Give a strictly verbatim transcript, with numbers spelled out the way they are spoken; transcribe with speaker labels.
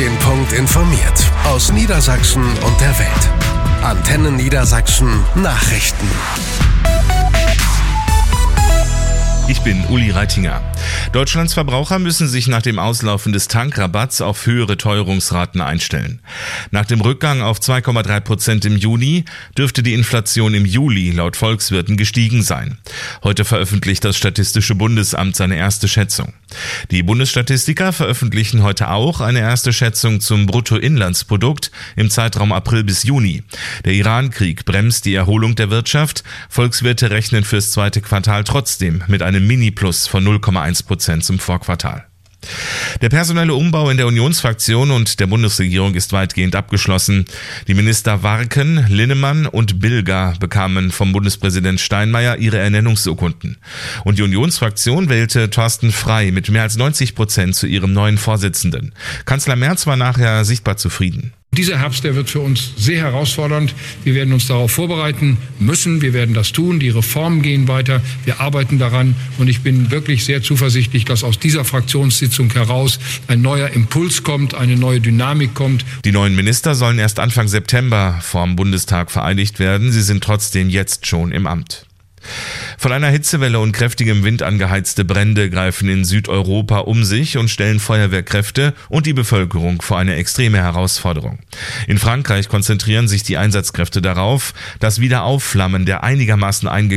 Speaker 1: den Punkt informiert. Aus Niedersachsen und der Welt. Antenne Niedersachsen Nachrichten.
Speaker 2: Ich bin Uli Reitinger. Deutschlands Verbraucher müssen sich nach dem Auslaufen des Tankrabatts auf höhere Teuerungsraten einstellen. Nach dem Rückgang auf zwei Komma drei Prozent im Juni dürfte die Inflation im Juli laut Volkswirten gestiegen sein. Heute veröffentlicht das Statistische Bundesamt seine erste Schätzung. Die Bundesstatistiker veröffentlichen heute auch eine erste Schätzung zum Bruttoinlandsprodukt im Zeitraum April bis Juni. Der Iran-Krieg bremst die Erholung der Wirtschaft. Volkswirte rechnen fürs zweite Quartal trotzdem mit einem Mini-Plus von null Komma eins Prozent zum Vorquartal. Der personelle Umbau in der Unionsfraktion und der Bundesregierung ist weitgehend abgeschlossen. Die Minister Warken, Linnemann und Bilger bekamen vom Bundespräsident Steinmeier ihre Ernennungsurkunden. Und die Unionsfraktion wählte Thorsten Frey mit mehr als neunzig Prozent zu ihrem neuen Vorsitzenden. Kanzler Merz war nachher sichtbar zufrieden.
Speaker 3: Dieser Herbst, der wird für uns sehr herausfordernd. Wir werden uns darauf vorbereiten müssen. Wir werden das tun. Die Reformen gehen weiter. Wir arbeiten daran. Und ich bin wirklich sehr zuversichtlich, dass aus dieser Fraktionssitzung heraus ein neuer Impuls kommt, eine neue Dynamik kommt.
Speaker 2: Die neuen Minister sollen erst Anfang September vorm Bundestag vereidigt werden. Sie sind trotzdem jetzt schon im Amt. Von einer Hitzewelle und kräftigem Wind angeheizte Brände greifen in Südeuropa um sich und stellen Feuerwehrkräfte und die Bevölkerung vor eine extreme Herausforderung. In Frankreich konzentrieren sich die Einsatzkräfte darauf, das Wiederaufflammen der einigermaßen eingegangen